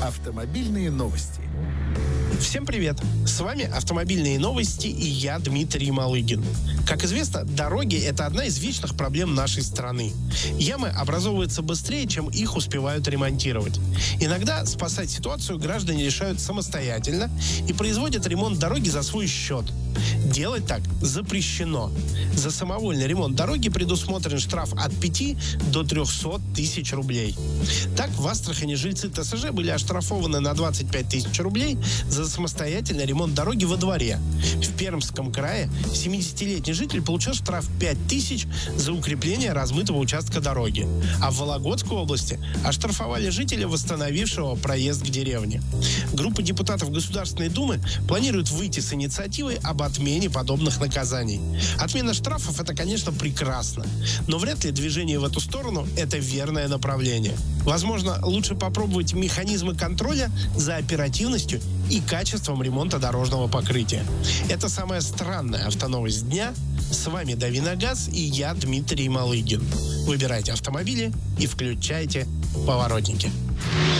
Автомобильные новости. Всем привет! С вами «Автомобильные новости» и я, Дмитрий Малыгин. Как известно, дороги – это одна из вечных проблем нашей страны. Ямы образовываются быстрее, чем их успевают ремонтировать. Иногда спасать ситуацию граждане решают самостоятельно и производят ремонт дороги за свой счет. Делать так запрещено. За самовольный ремонт дороги предусмотрен штраф от 5 до 300 тысяч рублей. Так, в Астрахани жильцы ТСЖ были оштрафованы на 25 тысяч рублей за самостоятельный ремонт дороги во дворе. В Пермском крае 70-летний житель получил штраф 5 тысяч за укрепление размытого участка дороги. А в Вологодской области оштрафовали жителя, восстановившего проезд к деревне. Группа депутатов Государственной Думы планирует выйти с инициативой об отмене подобных наказаний. Отмена штрафов – это, конечно, прекрасно, но вряд ли движение в эту сторону – это верное направление. Возможно, лучше попробовать механизмы контроля за оперативностью и качеством ремонта дорожного покрытия. Это самая странная автоновость дня. С вами Дави на газ и я, Дмитрий Малыгин. Выбирайте автомобили и включайте поворотники.